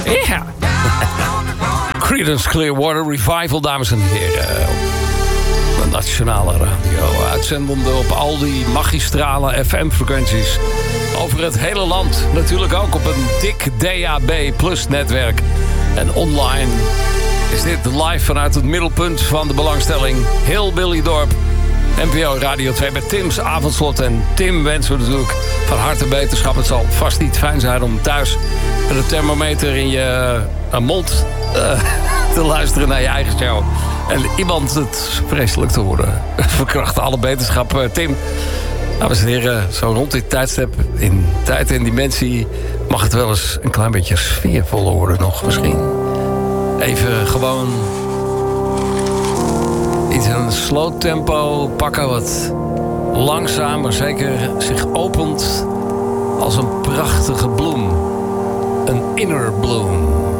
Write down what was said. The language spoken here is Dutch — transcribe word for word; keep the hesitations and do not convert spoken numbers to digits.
Ja. Creedence Clearwater Revival, dames en heren. De nationale radio. Uitzendende op al die magistrale F M-frequenties. Over het hele land. Natuurlijk ook op een dik D A B plus netwerk. En online is dit live vanuit het middelpunt van de belangstelling. Hillbilly Dorp. N P O Radio twee met Tim's avondslot. En Tim wensen we natuurlijk van harte beterschap. Het zal vast niet fijn zijn om thuis met een thermometer in je uh, mond uh, te luisteren naar je eigen show. En iemand het vreselijk te horen. Verkrachten alle beterschap. Uh, Tim, dames en heren, zo rond dit tijdstip, in tijd en dimensie, mag het wel eens een klein beetje sfeervoller worden nog misschien. Even gewoon iets in een slow tempo pakken wat langzaam, maar zeker zich opent als een prachtige bloem. Een inner bloom.